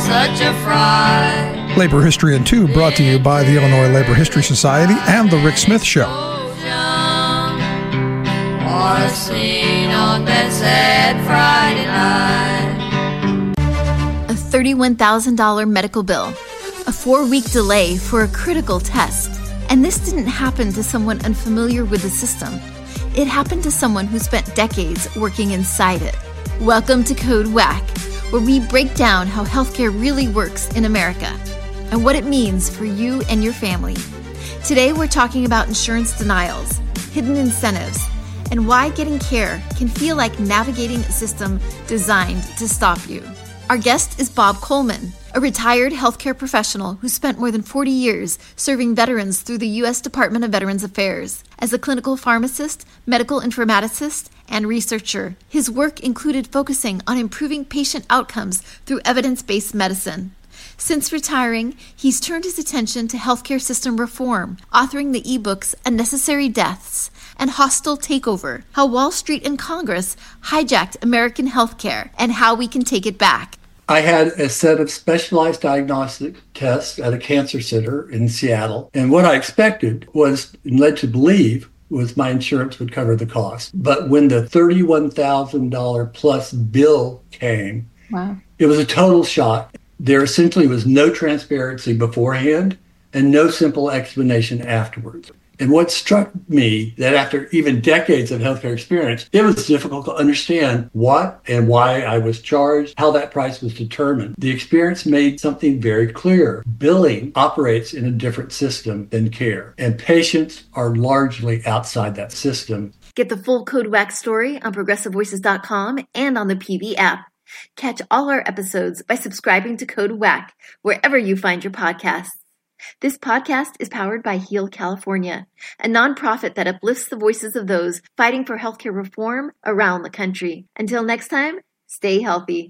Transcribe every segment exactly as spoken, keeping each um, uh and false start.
such a fright. Labor History in Two, brought to you by the Illinois Labor History Society and The Rick Smith Show. Or seen on that sad Friday night. A thirty-one thousand dollars medical bill, a four-week delay for a critical test. And this didn't happen to someone unfamiliar with the system. It happened to someone who spent decades working inside it. Welcome to Code Whack, where we break down how healthcare really works in America and what it means for you and your family. Today, we're talking about insurance denials, hidden incentives, and why getting care can feel like navigating a system designed to stop you. Our guest is Bob Coleman, a retired healthcare professional who spent more than forty years serving veterans through the U S Department of Veterans Affairs. As a clinical pharmacist, medical informaticist, and researcher, his work included focusing on improving patient outcomes through evidence-based medicine. Since retiring, he's turned his attention to healthcare system reform, authoring the ebooks Unnecessary Deaths and Hostile Takeover, How Wall Street and Congress Hijacked American Healthcare and How We Can Take It Back. I had a set of specialized diagnostic tests at a cancer center in Seattle, and what I expected was, and led to believe, was my insurance would cover the cost. But when the thirty-one thousand dollars plus bill came, wow, it was a total shock. There essentially was no transparency beforehand and no simple explanation afterwards. And what struck me, that after even decades of healthcare experience, it was difficult to understand what and why I was charged, how that price was determined. The experience made something very clear. Billing operates in a different system than care, and patients are largely outside that system. Get the full Code Whack story on progressive voices dot com and on the P V app. Catch all our episodes by subscribing to Code Whack wherever you find your podcasts. This podcast is powered by Heal California, a nonprofit that uplifts the voices of those fighting for healthcare reform around the country. Until next time, stay healthy.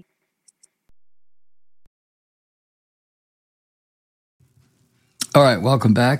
All right, welcome back.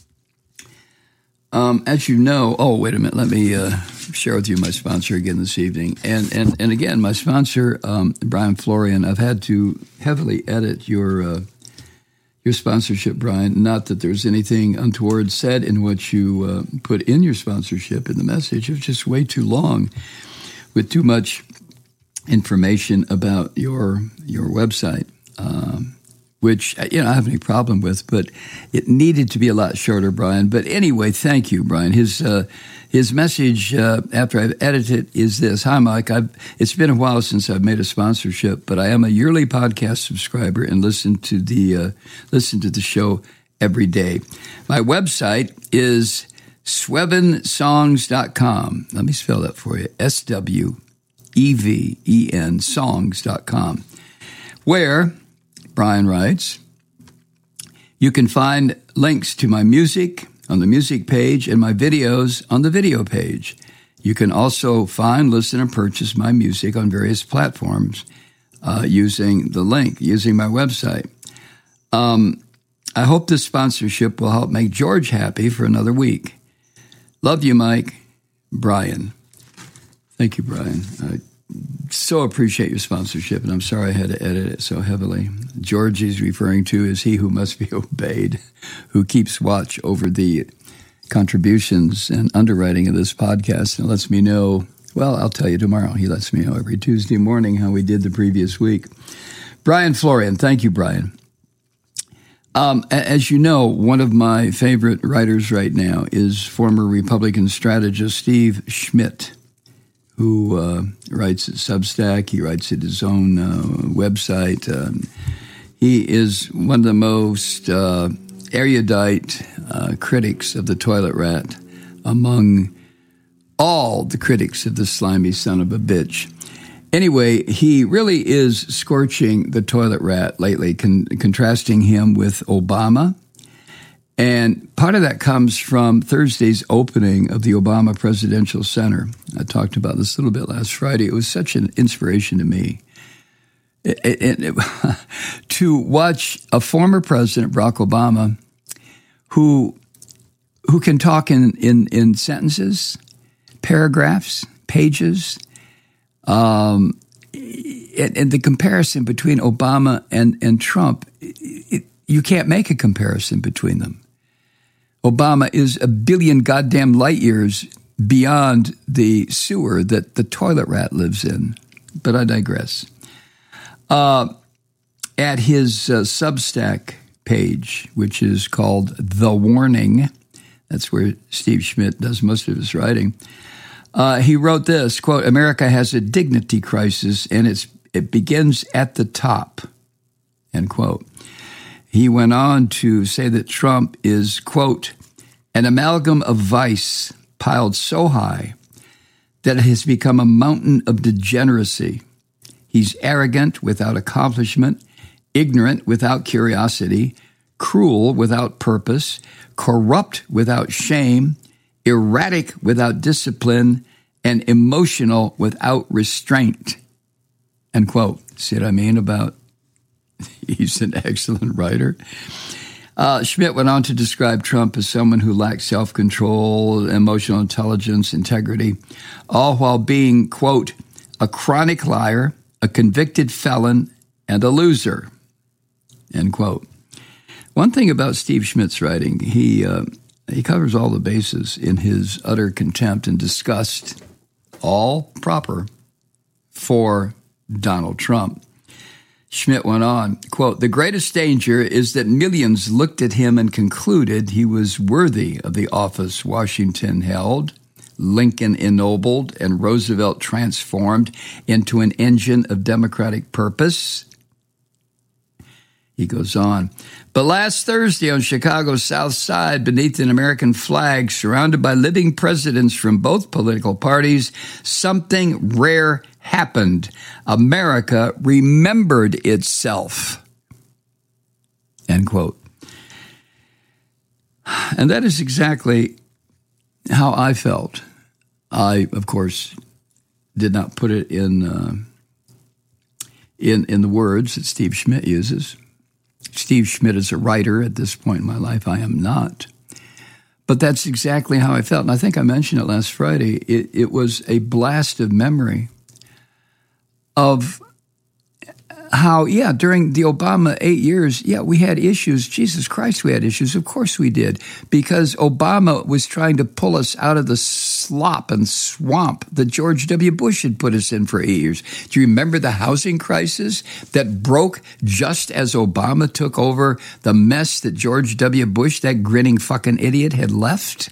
Um, as you know, oh, wait a minute, let me uh, share with you my sponsor again this evening. And and, and again, my sponsor, um, Brian Florian, I've had to heavily edit your uh, your sponsorship, Brian. Not that there's anything untoward said in what you uh, put in your sponsorship in the message. It was just way too long with too much information about your your website. Um which, you know, I don't have any problem with, but it needed to be a lot shorter, Brian. But anyway, thank you, Brian. His uh, his message uh, after I've edited it is this. Hi, Mike. I've, it's been a while since I've made a sponsorship, but I am a yearly podcast subscriber and listen to the uh, listen to the show every day. My website is sweven songs dot com. Let me spell that for you. S W E V E N songs dot com, where Brian writes, you can find links to my music on the music page and my videos on the video page. You can also find, listen, and purchase my music on various platforms uh, using the link, using my website. Um, I hope this sponsorship will help make George happy for another week. Love you, Mike. Brian. Thank you, Brian. I so appreciate your sponsorship, and I'm sorry I had to edit it so heavily. George is referring to is he who must be obeyed, who keeps watch over the contributions and underwriting of this podcast and lets me know, well, I'll tell you tomorrow. He lets me know every Tuesday morning how we did the previous week. Brian Florian, thank you, Brian. Um, as you know, one of my favorite writers right now is former Republican strategist Steve Schmidt, who uh, writes at Substack. He writes at his own uh, website. Um, he is one of the most uh, erudite uh, critics of the toilet rat among all the critics of the slimy son of a bitch. Anyway, he really is scorching the toilet rat lately, con- contrasting him with Obama. And part of that comes from Thursday's opening of the Obama Presidential Center. I talked about this a little bit last Friday. It was such an inspiration to me. It, it, it, to watch a former president, Barack Obama, who who can talk in, in, in sentences, paragraphs, pages, um, and, and the comparison between Obama and, and Trump, it, it, you can't make a comparison between them. Obama is a billion goddamn light years beyond the sewer that the toilet rat lives in. But I digress. Uh, at his uh, Substack page, which is called The Warning, that's where Steve Schmidt does most of his writing, uh, he wrote this, quote, "America has a dignity crisis, and it's it begins at the top," end quote. He went on to say that Trump is, quote, "an amalgam of vice piled so high that it has become a mountain of degeneracy. He's arrogant without accomplishment, ignorant without curiosity, cruel without purpose, corrupt without shame, erratic without discipline, and emotional without restraint," end quote. See what I mean about he's an excellent writer? Uh, Schmidt went on to describe Trump as someone who lacks self-control, emotional intelligence, integrity, all while being, quote, "a chronic liar, a convicted felon, and a loser," end quote. One thing about Steve Schmidt's writing, he uh, he covers all the bases in his utter contempt and disgust, all proper, for Donald Trump. Schmidt went on, quote, "The greatest danger is that millions looked at him and concluded he was worthy of the office Washington held, Lincoln ennobled, and Roosevelt transformed into an engine of democratic purpose." He goes on, "But last Thursday on Chicago's South Side, beneath an American flag, surrounded by living presidents from both political parties, something rare happened. America remembered itself," end quote. And that is exactly how I felt. I, of course, did not put it in uh, in in the words that Steve Schmidt uses. Steve Schmidt is a writer at this point in my life. I am not. But that's exactly how I felt. And I think I mentioned it last Friday. It, it was a blast of memory of how, yeah, during the Obama eight years, yeah, we had issues. Jesus Christ, we had issues. Of course we did. Because Obama was trying to pull us out of the slop and swamp that George W. Bush had put us in for eight years. Do you remember the housing crisis that broke just as Obama took over the mess that George W. Bush, that grinning fucking idiot, had left?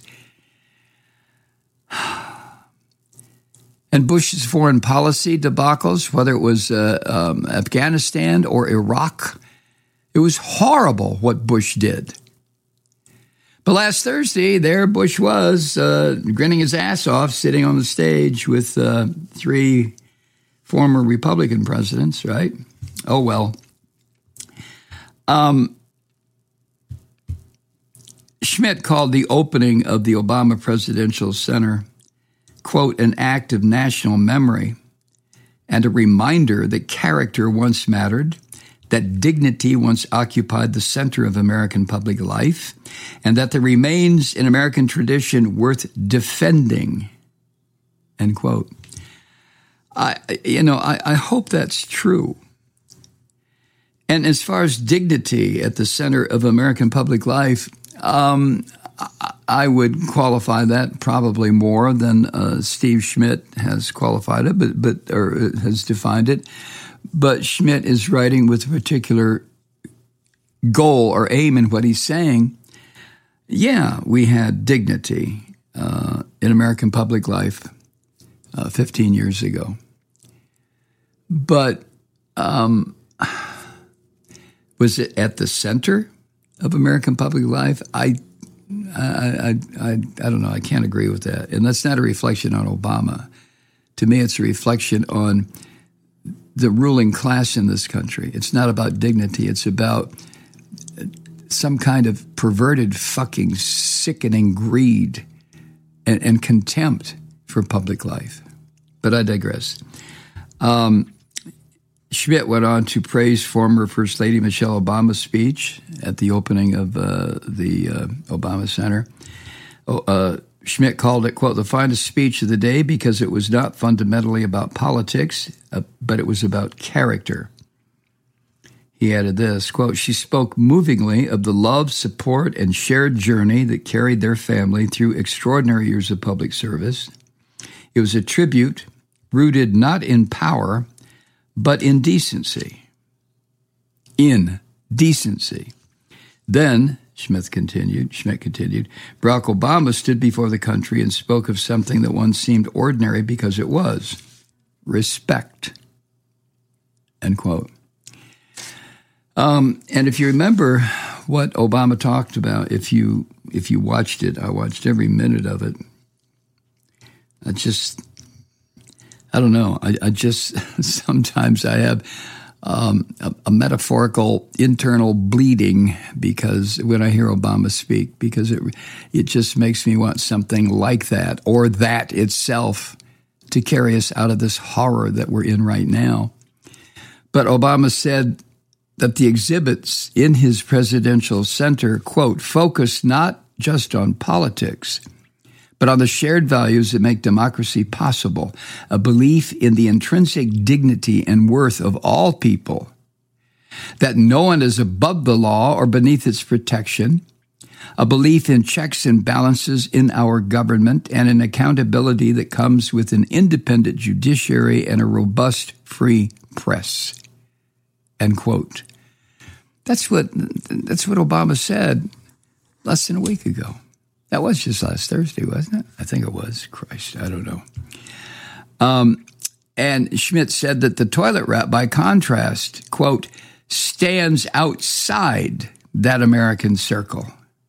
And Bush's foreign policy debacles, whether it was uh, um, Afghanistan or Iraq, it was horrible what Bush did. But last Thursday, there Bush was, uh, grinning his ass off, sitting on the stage with uh, three former Republican presidents, right? Oh, well. Um, Schmidt called the opening of the Obama Presidential Center, quote, "an act of national memory and a reminder that character once mattered, that dignity once occupied the center of American public life, and that there remains an American tradition worth defending," end quote. I, you know, I, I hope that's true. And as far as dignity at the center of American public life, um, I would qualify that probably more than uh, Steve Schmidt has qualified it, but but or has defined it. But Schmidt is writing with a particular goal or aim in what he's saying. Yeah, we had dignity uh, in American public life uh, fifteen years ago, but um, was it at the center of American public life? I. I, I, I, I don't know. I can't agree with that. And that's not a reflection on Obama. To me, it's a reflection on the ruling class in this country. It's not about dignity. It's about some kind of perverted, fucking, sickening greed and, and contempt for public life. But I digress. Um, Schmidt went on to praise former First Lady Michelle Obama's speech at the opening of uh, the uh, Obama Center. Oh, uh, Schmidt called it, quote, the finest speech of the day because it was not fundamentally about politics, uh, but it was about character. He added this, quote, she spoke movingly of the love, support, and shared journey that carried their family through extraordinary years of public service. It was a tribute rooted not in power, but in decency. In decency. Then, Schmidt continued, Schmidt continued, Barack Obama stood before the country and spoke of something that once seemed ordinary because it was. Respect. End quote. Um, and if you remember what Obama talked about, if you if you watched it, I watched every minute of it. I just, I don't know. I, I just, sometimes I have um, a, a metaphorical internal bleeding because when I hear Obama speak, because it it just makes me want something like that or that itself to carry us out of this horror that we're in right now. But Obama said that the exhibits in his presidential center, quote, focus not just on politics, but on the shared values that make democracy possible, a belief in the intrinsic dignity and worth of all people, that no one is above the law or beneath its protection, a belief in checks and balances in our government, and an accountability that comes with an independent judiciary and a robust free press. End quote. That's what that's what Obama said less than a week ago. That was just last Thursday, wasn't it? I think it was. Christ, I don't know. Um, and Schmidt said that the toilet wrap, by contrast, quote, stands outside that American circle.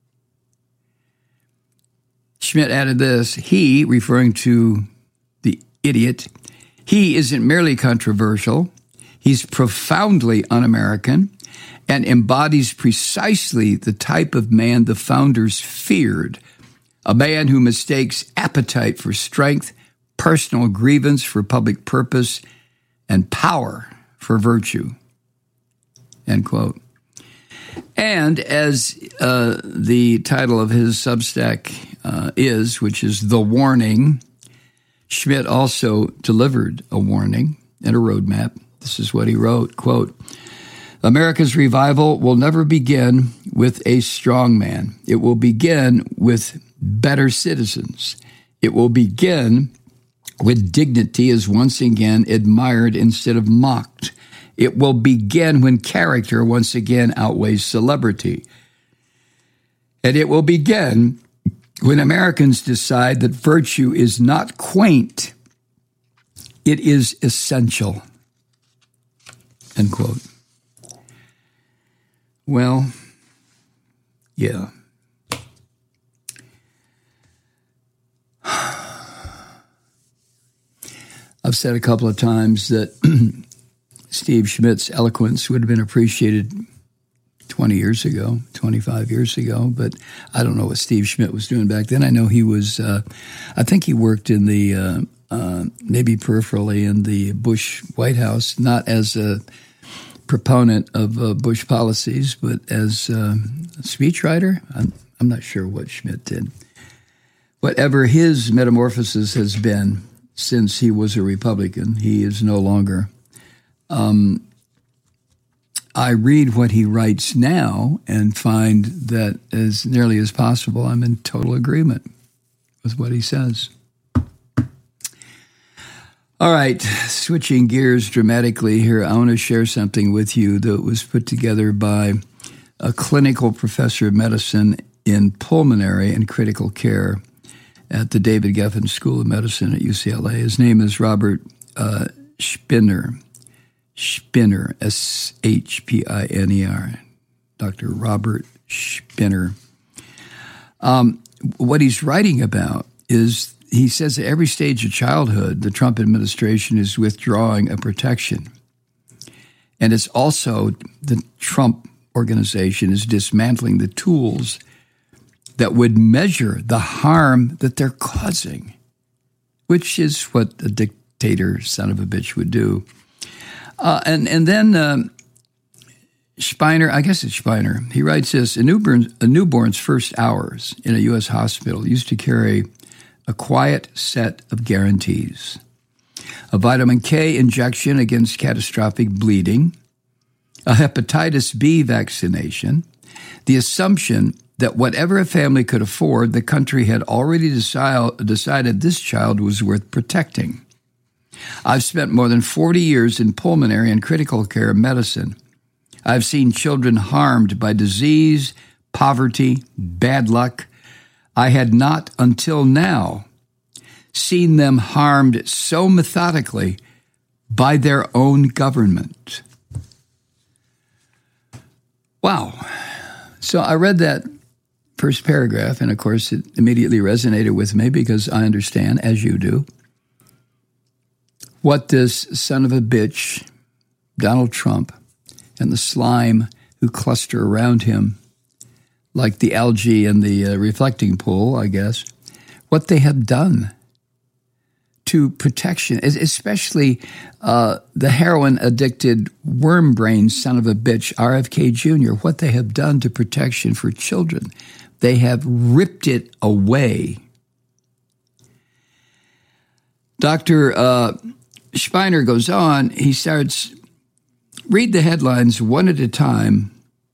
Schmidt added this, he, referring to the idiot, he isn't merely controversial, he's profoundly un-American and embodies precisely the type of man the founders feared, a man who mistakes appetite for strength, personal grievance for public purpose, and power for virtue. End quote. And as uh, the title of his Substack uh, is, which is The Warning, Schmidt also delivered a warning and a roadmap. This is what he wrote, quote, America's revival will never begin with a strong man. It will begin with better citizens. It will begin with dignity as once again admired instead of mocked. It will begin when character once again outweighs celebrity. And it will begin when Americans decide that virtue is not quaint, it is essential. End quote. Well, yeah. I've said a couple of times that Steve Schmidt's eloquence would have been appreciated twenty years ago, twenty-five years ago, but I don't know what Steve Schmidt was doing back then. I know he was, uh, I think he worked in the, uh, uh, maybe peripherally in the Bush White House, not as a proponent of uh, Bush policies, but as uh, a speechwriter. I'm, I'm not sure what Schmidt did. Whatever his metamorphosis has been since he was a Republican, he is no longer. Um, I read what he writes now and find that as nearly as possible, I'm in total agreement with what he says. All right, switching gears dramatically here, I want to share something with you that was put together by a clinical professor of medicine in pulmonary and critical care at the David Geffen School of Medicine at U C L A. His name is Robert uh, Spinner. Spinner, S H P I N E R, Doctor Robert Spinner. Um, what he's writing about is, he says at every stage of childhood, the Trump administration is withdrawing a protection. And it's also, the Trump organization is dismantling the tools that would measure the harm that they're causing, which is what a dictator son of a bitch would do. Uh, and, and then um, Spiner, I guess it's Spiner, he writes this, a, newborn, a newborn's first hours in a U S hospital used to carry a quiet set of guarantees. A vitamin K injection against catastrophic bleeding, a hepatitis B vaccination, the assumption that whatever a family could afford, the country had already deci- decided this child was worth protecting. I've spent more than forty years in pulmonary and critical care medicine. I've seen children harmed by disease, poverty, bad luck. I had not until now seen them harmed so methodically by their own government. Wow. So I read that first paragraph, and of course it immediately resonated with me because I understand, as you do, what this son of a bitch, Donald Trump, and the slime who cluster around him, like the algae in the uh, reflecting pool, I guess, what they have done to protection, especially uh, the heroin-addicted worm-brain son of a bitch, R F K Junior, what they have done to protection for children. They have ripped it away. Doctor Uh, Spiner goes on, he starts, read the headlines one at a time.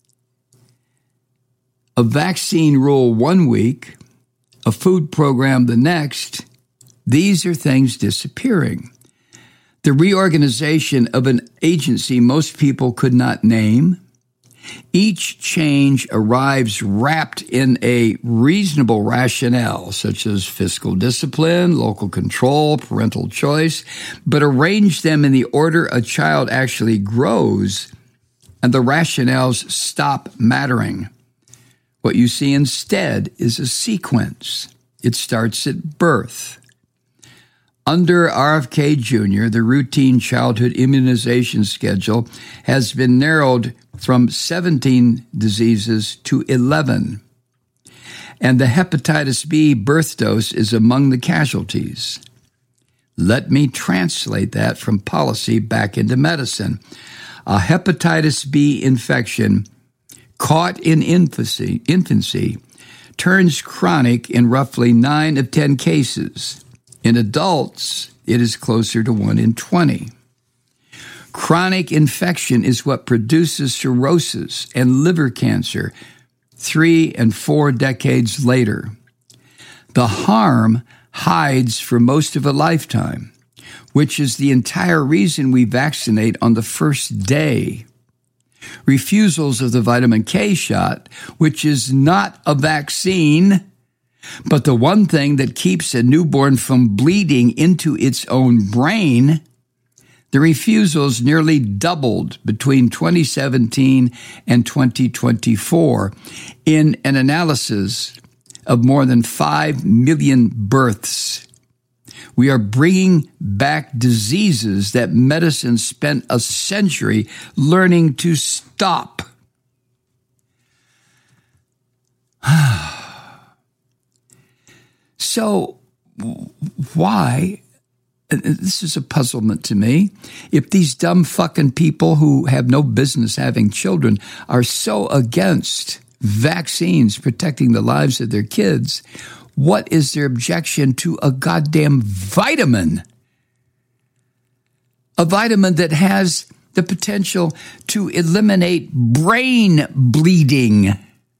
A vaccine rule one week, a food program the next. These are things disappearing. The reorganization of an agency most people could not name. Each change arrives wrapped in a reasonable rationale, such as fiscal discipline, local control, parental choice, but arrange them in the order a child actually grows, and the rationales stop mattering. What you see instead is a sequence. It starts at birth. Under R F K Junior, the routine childhood immunization schedule has been narrowed from seventeen diseases to eleven, and the hepatitis B birth dose is among the casualties. Let me translate that from policy back into medicine. A hepatitis B infection caught in infancy, infancy turns chronic in roughly nine of ten cases. In adults, it is closer to one in twenty. Chronic infection is what produces cirrhosis and liver cancer three and four decades later. The harm hides for most of a lifetime, which is the entire reason we vaccinate on the first day. Refusals of the vitamin K shot, which is not a vaccine, but the one thing that keeps a newborn from bleeding into its own brain, the refusals nearly doubled between twenty seventeen and twenty twenty-four in an analysis of more than five million births. We are bringing back diseases that medicine spent a century learning to stop. So why, this is a puzzlement to me, if these dumb fucking people who have no business having children are so against vaccines protecting the lives of their kids, what is their objection to a goddamn vitamin? A vitamin that has the potential to eliminate brain bleeding.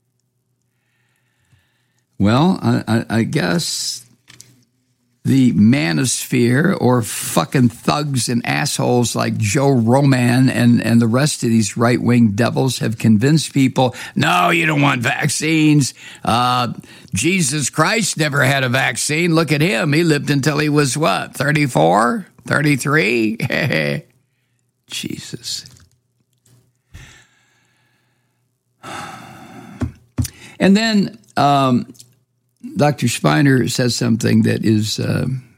Well, I, I, I guess the manosphere or fucking thugs and assholes like Joe Roman and, and the rest of these right-wing devils have convinced people, no, you don't want vaccines. Uh, Jesus Christ never had a vaccine. Look at him. He lived until he was what, thirty-four, thirty-three? Jesus. And then um, Doctor Spiner says something that is uh,